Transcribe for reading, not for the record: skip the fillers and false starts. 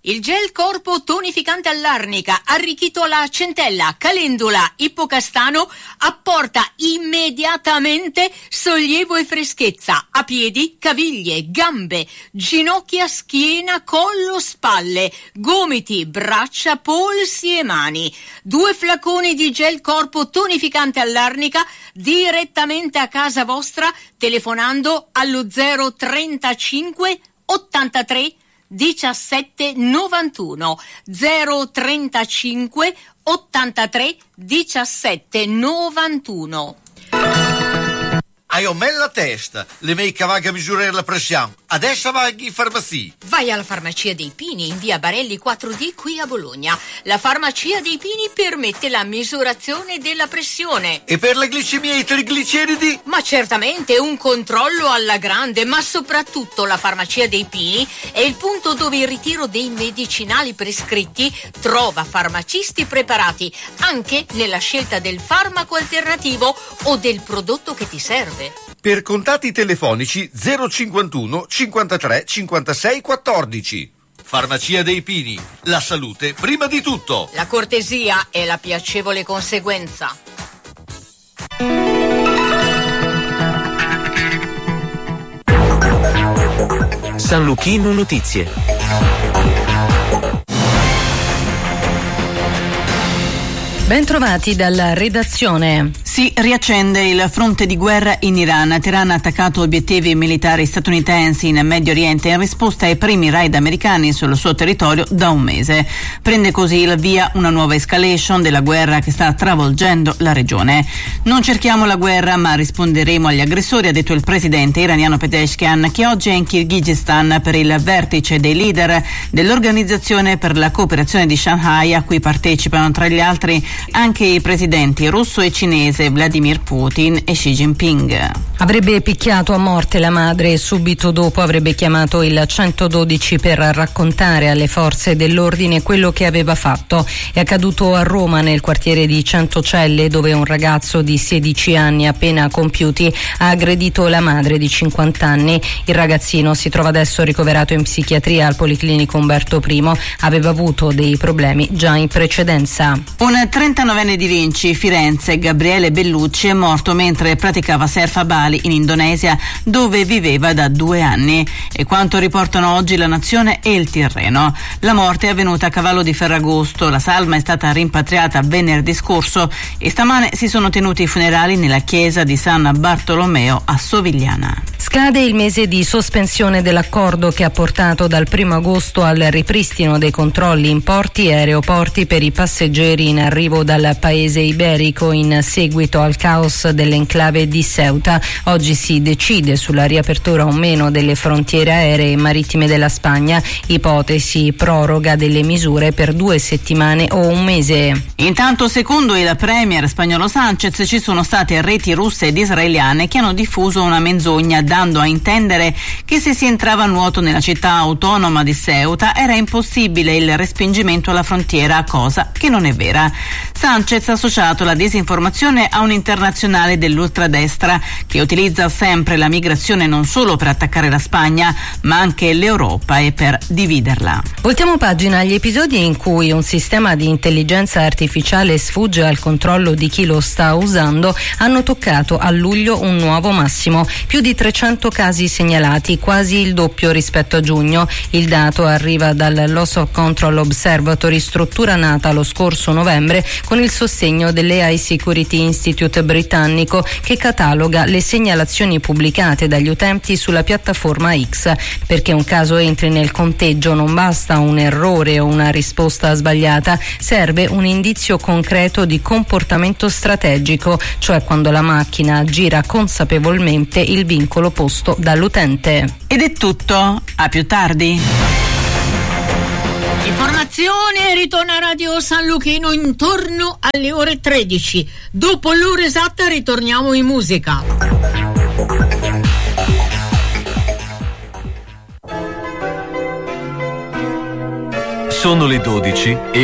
Il gel corpo tonificante all'arnica, arricchito alla centella, calendula, ippocastano, apporta immediatamente sollievo e freschezza a piedi, caviglie, gambe, ginocchia, schiena, collo, spalle, gomiti, braccia, polsi e mani. 2 flaconi di gel corpo tonificante all'arnica direttamente a casa vostra telefonando allo 035 83 17 91 035 83 17 91. Hai un bella testa, le mei cavaglia a misurare la pressione. Adesso vai in farmacia. Vai alla Farmacia dei Pini in via Barelli 4D qui a Bologna. La Farmacia dei Pini permette la misurazione della pressione. E per la glicemia e i trigliceridi? Ma certamente un controllo alla grande, ma soprattutto la Farmacia dei Pini è il punto dove il ritiro dei medicinali prescritti trova farmacisti preparati anche nella scelta del farmaco alternativo o del prodotto che ti serve. Per contatti telefonici 051 53 56 14. Farmacia dei Pini. La salute prima di tutto. La cortesia è la piacevole conseguenza. San Luchino Notizie. Bentrovati dalla redazione. Si riaccende il fronte di guerra in Iran. Teheran ha attaccato obiettivi militari statunitensi in Medio Oriente in risposta ai primi raid americani sul suo territorio da un mese. Prende così il via una nuova escalation della guerra che sta travolgendo la regione. Non cerchiamo la guerra, ma risponderemo agli aggressori, ha detto il presidente iraniano Pezeshkian, che oggi è in Kirghizistan per il vertice dei leader dell'Organizzazione per la cooperazione di Shanghai, a cui partecipano tra gli altri anche i presidenti russo e cinese Vladimir Putin e Xi Jinping. Avrebbe picchiato a morte la madre e subito dopo avrebbe chiamato il 112 per raccontare alle forze dell'ordine quello che aveva fatto. È accaduto a Roma, nel quartiere di Centocelle, dove un ragazzo di 16 anni appena compiuti ha aggredito la madre di 50 anni. Il ragazzino si trova adesso ricoverato in psichiatria al Policlinico Umberto I. Aveva avuto dei problemi già in precedenza. Un 39enne di Vinci, Firenze, Gabriele Bellucci, è morto mentre praticava surf a Bali, in Indonesia, dove viveva da 2 anni. E quanto riportano oggi La Nazione e Il Tirreno. La morte è avvenuta a cavallo di Ferragosto. La salma è stata rimpatriata venerdì scorso e stamane si sono tenuti i funerali nella chiesa di San Bartolomeo a Sovigliana. Scade il mese di sospensione dell'accordo che ha portato dal 1 agosto al ripristino dei controlli in porti e aeroporti per i passeggeri in arrivo dal paese iberico in seguito al caos dell'enclave di Ceuta. Oggi si decide sulla riapertura o meno delle frontiere aeree e marittime della Spagna, ipotesi proroga delle misure per 2 settimane o un mese. Intanto, secondo il premier spagnolo Sánchez, ci sono state reti russe ed israeliane che hanno diffuso una menzogna, dando a intendere che se si entrava a nuoto nella città autonoma di Ceuta era impossibile il respingimento alla frontiera, cosa che non è vera. Sánchez ha associato la disinformazione a un'internazionale dell'ultradestra che utilizza sempre la migrazione non solo per attaccare la Spagna, ma anche l'Europa e per dividerla. Voltiamo pagina agli episodi in cui un sistema di intelligenza artificiale sfugge al controllo di chi lo sta usando hanno toccato a luglio un nuovo massimo. Più di 300 casi segnalati, quasi il doppio rispetto a giugno. Il dato arriva dal Loss of Control Observatory, struttura nata lo scorso novembre con il sostegno dell'AI Security Institute britannico, che cataloga le segnalazioni pubblicate dagli utenti sulla piattaforma X. Perché un caso entri nel conteggio non basta un errore o una risposta sbagliata, serve un indizio concreto di comportamento strategico, cioè quando la macchina gira consapevolmente il vincolo posto dall'utente. Ed è tutto, a più tardi. Informazione, ritorna a Radio San Luchino intorno alle ore 13. Dopo l'ora esatta ritorniamo in musica. Sono le 12 e